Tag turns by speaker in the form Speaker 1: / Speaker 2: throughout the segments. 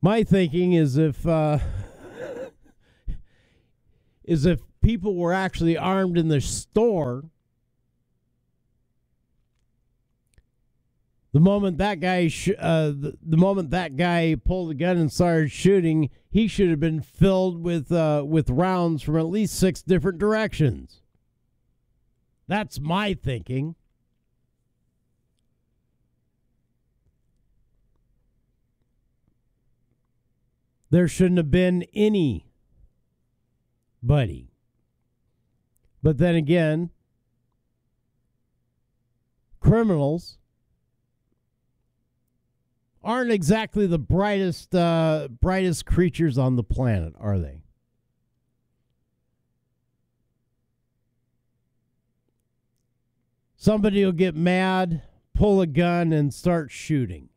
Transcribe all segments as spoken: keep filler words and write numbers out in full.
Speaker 1: My thinking is if uh, is if people were actually armed in the store, the moment that guy sh- uh, the, the moment that guy pulled a gun and started shooting, he should have been filled with uh, with rounds from at least six different directions. That's my thinking. There shouldn't have been anybody. But then again, criminals aren't exactly the brightest uh, brightest creatures on the planet, are they? Somebody will get mad, pull a gun, and start shooting,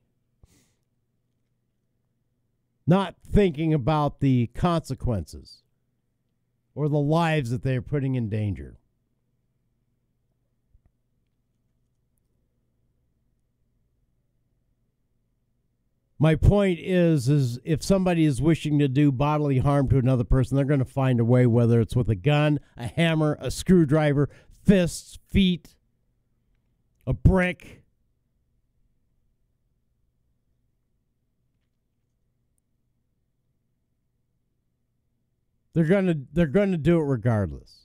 Speaker 1: not thinking about the consequences or the lives that they're putting in danger. My point is, is if somebody is wishing to do bodily harm to another person, they're going to find a way, whether it's with a gun, a hammer, a screwdriver, fists, feet, a brick. They're going to they're going to do it regardless.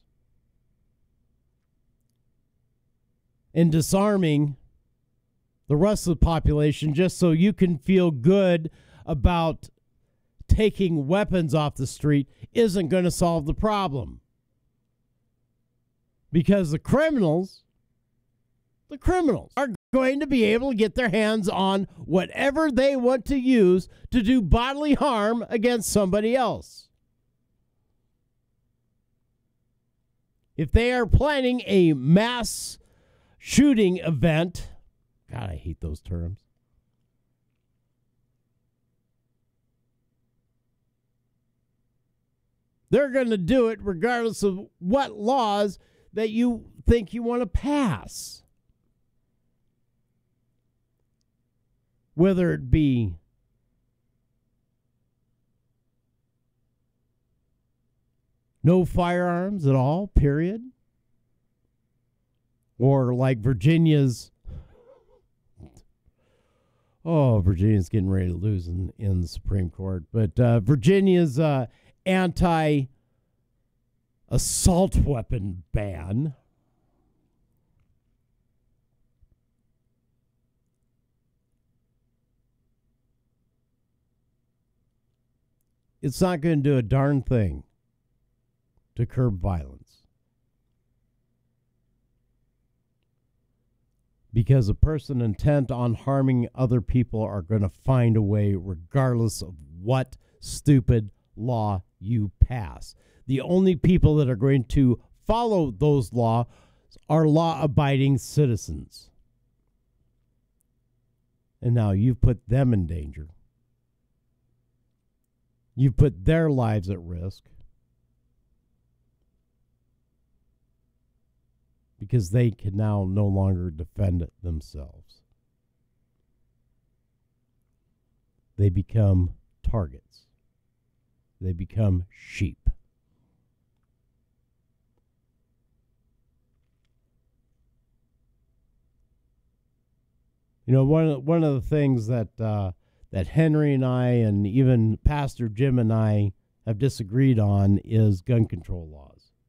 Speaker 1: And disarming the rest of the population just so you can feel good about taking weapons off the street isn't going to solve the problem. Because the criminals, the criminals are going to be able to get their hands on whatever they want to use to do bodily harm against somebody else. If they are planning a mass shooting event, God, I hate those terms. They're going to do it regardless of what laws that you think you want to pass. Whether it be no firearms at all, period. Or like Virginia's, oh, Virginia's getting ready to lose in, in the Supreme Court. But uh, Virginia's uh, anti-assault weapon ban. It's not going to do a darn thing to curb violence. Because a person intent on harming other people are going to find a way regardless of what stupid law you pass. The only people that are going to follow those laws are law-abiding citizens. And now you've put them in danger. You've put their lives at risk. Because they can now no longer defend themselves. They become targets. They become sheep. You know, one of, one of the things that uh, that Henry and I and even Pastor Jim and I have disagreed on is gun control laws.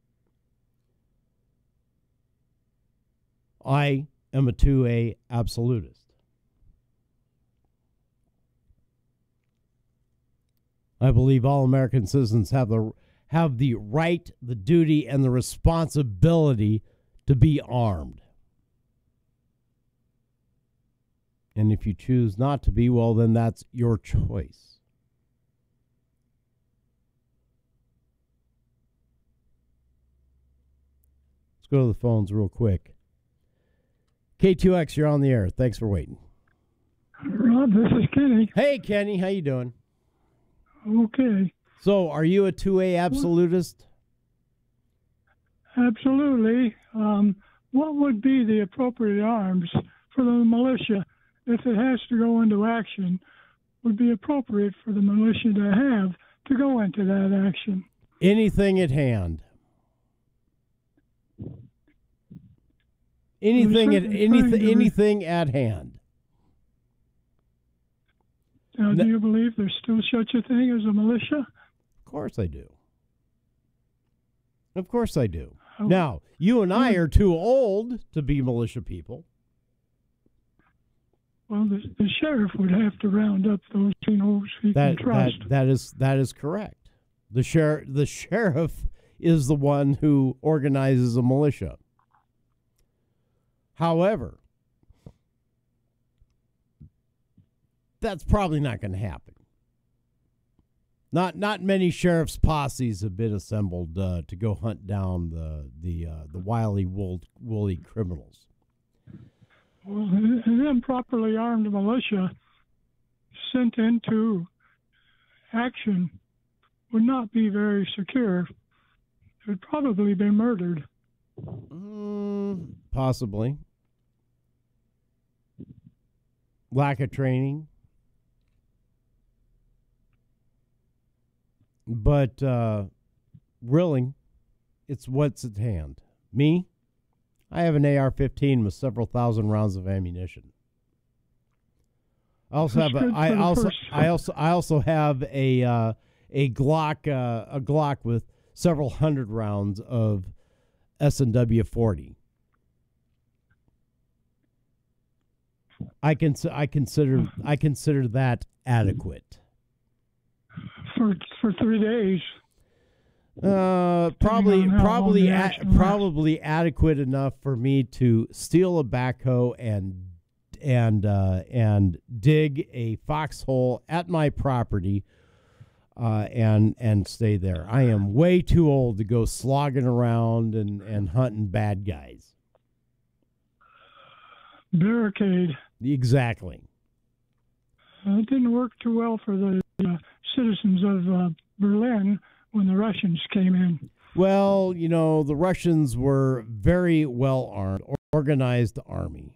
Speaker 1: I am a two A absolutist. I believe all American citizens have the have the right, the duty, and the responsibility to be armed. And if you choose not to be, well, then that's your choice. Let's go to the phones real quick. K two X, you're on the air. Thanks for waiting.
Speaker 2: Rob, this is Kenny.
Speaker 1: Hey, Kenny. How you doing?
Speaker 2: Okay.
Speaker 1: So, are you a two A absolutist?
Speaker 2: Absolutely. Um, what would be the appropriate arms for the militia if it has to go into action? would be appropriate for the militia to have to go into that action?
Speaker 1: Anything at hand. Anything at anything
Speaker 2: to...
Speaker 1: anything at hand.
Speaker 2: Now,
Speaker 1: no.
Speaker 2: do you believe there's still such a thing as a militia?
Speaker 1: Of course I do. Of course I do. Oh. Now, you and I are too old to be militia people.
Speaker 2: Well, the, the sheriff would have to round up those who he
Speaker 1: that,
Speaker 2: can trust.
Speaker 1: That, that is that is correct. The sheriff the sheriff is the one who organizes a militia. However, that's probably not going to happen. Not not many sheriff's posses have been assembled uh, to go hunt down the the uh, the wily wool, woolly criminals.
Speaker 2: Well, an improperly armed militia sent into action would not be very secure. It would probably be murdered.
Speaker 1: Mm, possibly. Lack of training. But uh, really, it's what's at hand. Me, I have an A R fifteen with several thousand rounds of ammunition. I also
Speaker 2: That's
Speaker 1: have a, I also
Speaker 2: first.
Speaker 1: I also I also have a uh, a Glock uh, a Glock with several hundred rounds of S and W forty. I can I consider I consider that adequate.
Speaker 2: For for three days.
Speaker 1: Uh, probably probably a, probably adequate enough for me to steal a backhoe and and uh, and dig a foxhole at my property, uh, and and stay there. I am way too old to go slogging around and, and hunting bad guys.
Speaker 2: Barricade.
Speaker 1: Exactly.
Speaker 2: Uh, it didn't work too well for the uh, citizens of uh, Berlin when the Russians came in.
Speaker 1: Well, you know, the Russians were very well armed, organized army.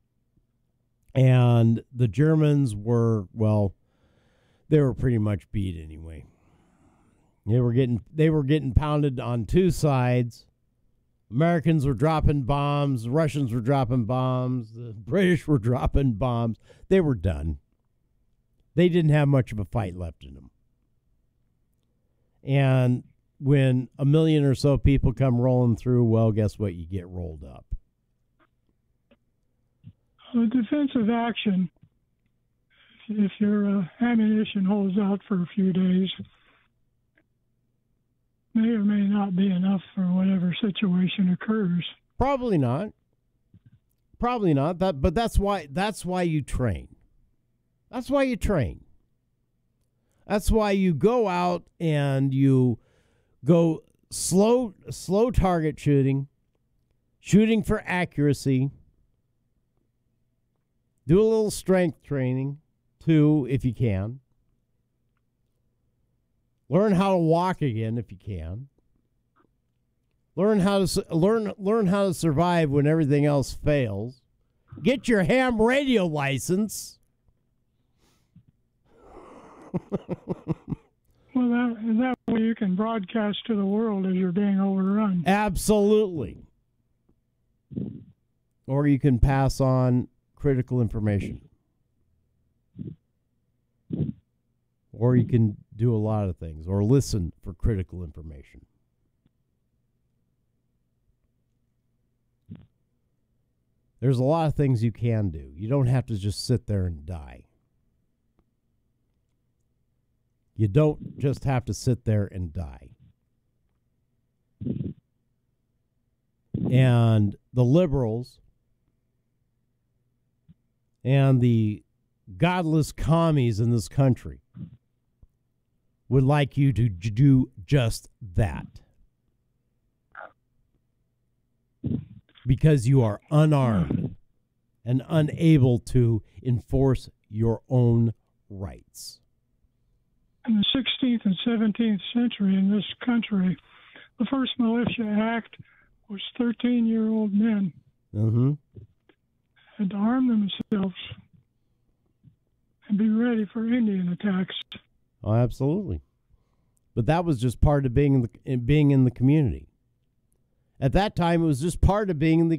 Speaker 1: And the Germans were, well, they were pretty much beat anyway. They were getting they were getting pounded on two sides. Americans were dropping bombs, the Russians were dropping bombs, the British were dropping bombs. They were done. They didn't have much of a fight left in them. And when a million or so people come rolling through, well, guess what? You get rolled up.
Speaker 2: A defensive action, if your uh, ammunition holds out for a few days, may or may not be enough for whatever situation occurs.
Speaker 1: Probably not. Probably not. That, but that's why that's why you train. That's why you train. That's why you go out and you go slow slow target shooting, shooting for accuracy. Do a little strength training, too, if you can. Learn how to walk again, if you can. Learn how to learn learn how to survive when everything else fails. Get your ham radio license.
Speaker 2: Well, that, that way you can broadcast to the world as you're being overrun.
Speaker 1: Absolutely. Or you can pass on critical information. Or you can do a lot of things, or listen for critical information. There's a lot of things you can do. You don't have to just sit there and die. You don't just have to sit there and die. And the liberals and the godless commies in this country would like you to do just that. Because you are unarmed and unable to enforce your own rights.
Speaker 2: In the sixteenth and seventeenth century in this country, the first militia act was thirteen-year-old men
Speaker 1: Mm-hmm.
Speaker 2: had to arm themselves and be ready for Indian attacks.
Speaker 1: Oh, absolutely. But that was just part of being in the in being in the community. At that time, it was just part of being in the